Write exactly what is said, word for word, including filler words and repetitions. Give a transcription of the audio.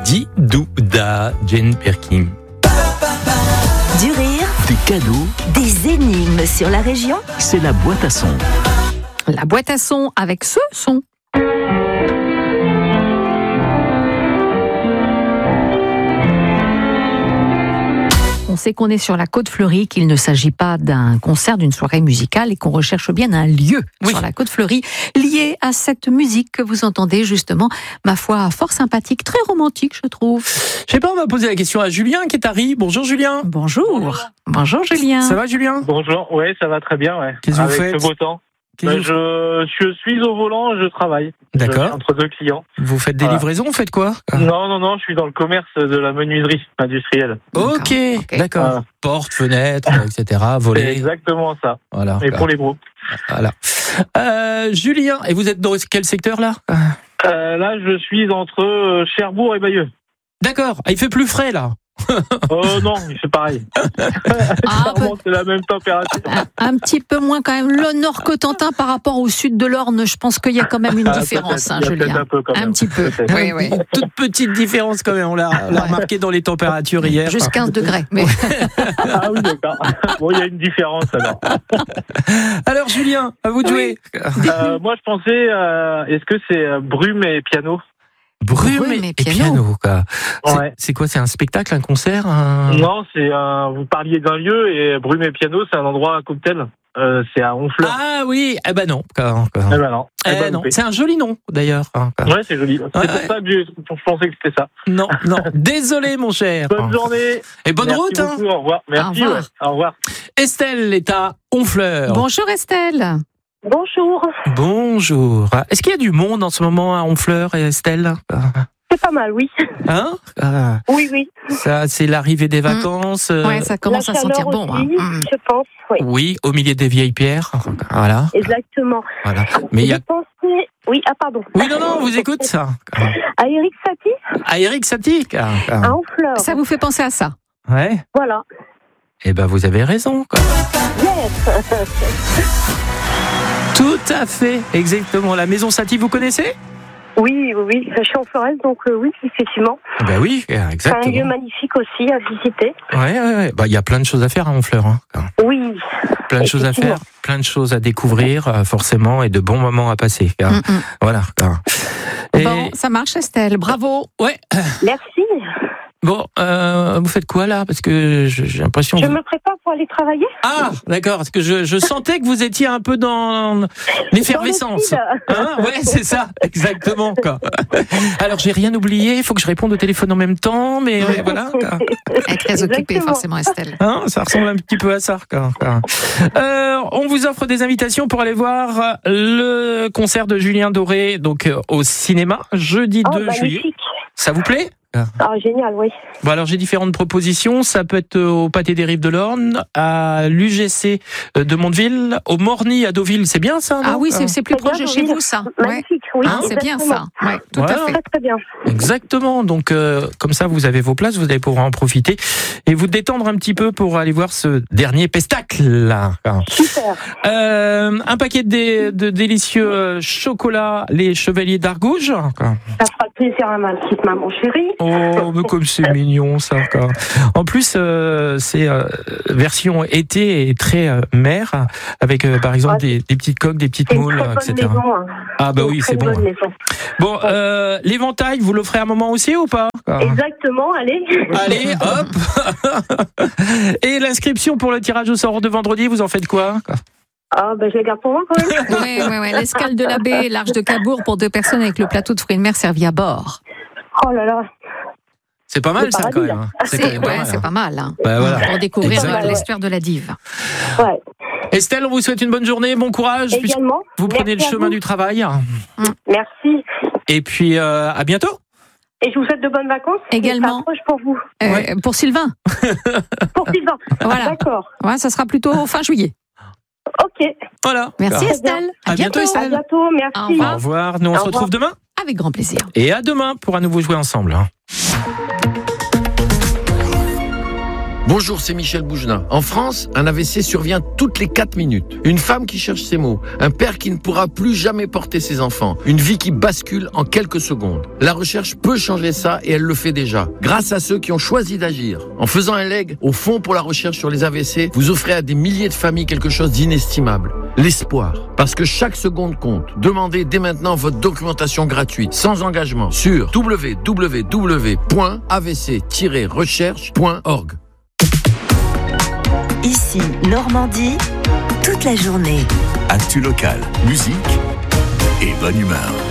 Didouda, Jane Birkin. Du rire, Des cadeaux, des énigmes sur la région. c'est la boîte à son. La boîte à son avec ce son. On sait qu'on est sur la Côte Fleurie, qu'il ne s'agit pas d'un concert, d'une soirée musicale et qu'on recherche bien un lieu Oui. sur la Côte Fleurie lié à cette musique que vous entendez justement, ma foi, fort sympathique, très romantique je trouve. Je sais pas, on va poser la question à Julien qui est à Rie. Bonjour Julien. Bonjour. Bonjour Julien. Ça va Julien? Bonjour, ouais, ça va très bien, ouais. Qu'est-ce que vous Avec faites? ce beau temps. Qu'est-ce Bah, que vous... je, je suis au volant, je travaille. D'accord. Je suis entre deux clients. Vous faites des Voilà. livraisons, vous faites quoi? Non, non, non, je suis dans le commerce de la menuiserie industrielle. Ok, Ok. d'accord. Voilà. Porte, fenêtre, et cetera. C'est Volets. exactement ça. Voilà. Et pour les gros. Voilà. Euh, Julien, et vous êtes dans quel secteur là? Euh, là, je suis entre euh, Cherbourg et Bayeux. D'accord. Ah, il fait plus frais là. Oh non, c'est pareil. Ah, Clairement, c'est la même température. un, un petit peu moins quand même le Nord-Cotentin par rapport au sud de l'Orne. Je pense qu'il y a quand même une Ah, différence, peut-être, hein, il y a peut-être Julien. un peu quand même. Un petit peu. Peut-être. Oui, oui. Toute petite différence quand même. On l'a, on l'a Ouais. remarqué dans les températures hier. Juste quinze degrés. Mais... Ah oui, d'accord. Bon, il y a une différence alors. Alors Julien, à vous de jouer. Euh, moi, je pensais, euh, est-ce que c'est euh, brume et piano? Brume, Brume et, et et piano. piano, quoi. C'est, Ouais. c'est quoi? C'est un spectacle, un concert un... Non, c'est un. Vous parliez d'un lieu et Brume et Piano, c'est un endroit à cocktail. Euh, c'est à Honfleur. Ah oui, eh ben non. Encore, encore. Eh ben non. Eh Eh ben, non. loupé. C'est un joli nom d'ailleurs. Encore. Ouais, c'est joli. C'est Ouais, pour ouais. ça que j'ai- je pensais que c'était ça. Non, non. Désolé mon cher. Bonne journée. Et bonne Merci route. Hein. beaucoup, au revoir. Merci. Au revoir. Ouais. Au revoir. Estelle est à Honfleur. Bonjour Estelle. Bonjour, Bonjour. Est-ce qu'il y a du monde en ce moment à Honfleur et Estelle? c'est pas mal, oui. Hein? Ah, Oui, oui. ça, c'est l'arrivée des vacances. euh, Ouais, ça commence La à sentir chaleur bon. aussi, hein. Mm. je pense, oui. Oui, au milieu des vieilles pierres. Voilà, Exactement. voilà. Mais il y a. Je pensais... Oui, ah pardon. Oui, non, non, on vous écoute ça. À Eric Satie, À Eric Satie. Ah, ah. à Honfleur. Ça vous fait penser à ça? Ouais. Voilà. Eh ben, vous avez raison. Quoi. Yes. Tout à fait, exactement. La maison Satie, vous connaissez? Oui, oui, oui. Je suis en Forêt, donc euh, oui, effectivement. Ben oui, C'est un lieu exactement. magnifique aussi à visiter. Ouais, ouais, ouais. Bah, il y a plein de choses à faire à Honfleur. Hein. Oui. Plein de choses à Effectivement. faire, plein de choses à découvrir, euh, forcément, et de bons moments à passer. Car, Mm, mm. Voilà. car- Et, Bon, ça marche Estelle, bravo. ouais. Merci. Bon, euh, vous faites quoi là? Parce que je- j'ai l'impression. Je que- me prépare pour aller travailler. Ah, d'accord. Parce que je, je sentais que vous étiez un peu dans l'effervescence. Dans le style. Hein, ouais, c'est ça, exactement. Quoi. Alors, j'ai rien oublié. Il faut que je réponde au téléphone en même temps, mais euh, voilà. Quoi. Elle est très occupée Exactement. forcément Estelle. Hein, ça ressemble un petit peu à ça. Quoi. Quoi. Euh, on vous offre des invitations pour aller voir le concert de Julien Doré, donc euh, au cinéma, jeudi Oh, deux juillet. magnifique. Ça vous plaît? Ah, génial, oui. Bon, alors j'ai différentes propositions. Ça peut être au Pâté des Rives de l'Orne, à l'U G C de Mondeville, au Morny à Deauville. C'est bien ça, non? Ah oui, c'est, c'est plus Très bien, proche de chez oui. vous ça. Ouais. Magnifique, oui. Hein, c'est bien ça. Ouais, tout Voilà. à fait. Très, très bien. Exactement. Donc euh, comme ça, vous avez vos places, vous allez pouvoir en profiter et vous détendre un petit peu pour aller voir ce dernier pestacle là. Super. Euh, un paquet de, dé- de délicieux euh, chocolats, les Chevaliers d'Argouges. Ça fera plaisir à ma petite maman chérie. Oh, mais comme c'est mignon ça. Quoi. En plus, euh, c'est euh, version été et très euh, mer, avec euh, par exemple des, des petites coques, des petites C'est une moules, très bonne et cetera. maison. Hein. Ah bah Une oui, très c'est bon. bonne maison. Bon, euh, l'éventail, vous l'offrez à un moment aussi ou pas? Exactement, allez. Allez, hop. Et l'inscription pour le tirage au sort de vendredi, vous en faites quoi? Ah, ben je la garde pour moi quand même. Oui, oui, oui. L'escale de la baie, l'arche de Cabourg pour deux personnes avec le plateau de fruits de mer servi à bord. Oh là là. C'est pas mal Le ça paradis, quand même. hein. C'est, quand même pas ouais, mal, c'est hein. pas mal. Hein. Bah, voilà. Pour découvrir Exactement. l'estuaire de la Dive. Ouais. Estelle, on vous souhaite une bonne journée, bon courage. puisque Également. Vous prenez Merci le à chemin vous. du travail. Merci. Et puis euh, à bientôt. Et je vous souhaite de bonnes vacances. Également. Et ça approche pour vous. Euh, Ouais. Pour Sylvain. Pour Sylvain. Voilà. D'accord. Ouais, ça sera plutôt fin juillet. Ok. Voilà. Merci Alors, Estelle. À bientôt, À Estelle. bientôt. Merci. Au revoir. Au revoir. Nous on Au se retrouve revoir. demain. Avec grand plaisir. Et à demain pour à nouveau jouer ensemble. hein. Bonjour, c'est Michel Boujna. En France, un A V C survient toutes les quatre minutes. Une femme qui cherche ses mots, un père qui ne pourra plus jamais porter ses enfants, une vie qui bascule en quelques secondes. La recherche peut changer ça et elle le fait déjà. Grâce à ceux qui ont choisi d'agir. En faisant un leg au Fonds pour la recherche sur les A V C, vous offrez à des milliers de familles quelque chose d'inestimable. L'espoir. Parce que chaque seconde compte. Demandez dès maintenant votre documentation gratuite, sans engagement, sur w w w point a v c tiret recherche point org. Ici, Normandie, toute la journée. Actu locale, musique et bonne humeur.